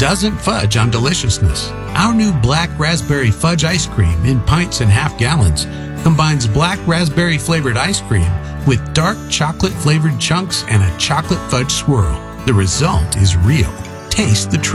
doesn't fudge on deliciousness. Our new black raspberry fudge ice cream in pints and half gallons combines black raspberry flavored ice cream with dark chocolate flavored chunks and a chocolate fudge swirl. The result is real. Taste the truth.